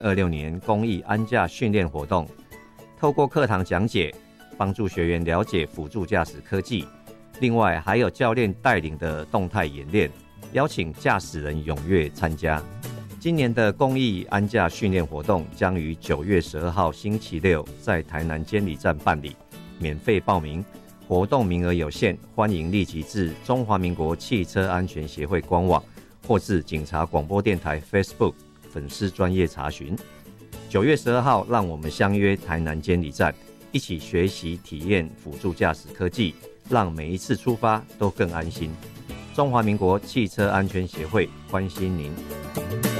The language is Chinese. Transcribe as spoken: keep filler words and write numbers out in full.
二六年公益安驾训练活动，透过课堂讲解，帮助学员了解辅助驾驶科技。另外还有教练带领的动态演练，邀请驾驶人踊跃参加。今年的公益安驾训练活动将于九月十二号星期六在台南监理站办理，免费报名，活动名额有限，欢迎立即至中华民国汽车安全协会官网或至警察广播电台 Facebook 粉丝专页查询。九月十二号，让我们相约台南监理站，一起学习体验辅助驾驶科技，让每一次出发都更安心。中华民国汽车安全协会关心您。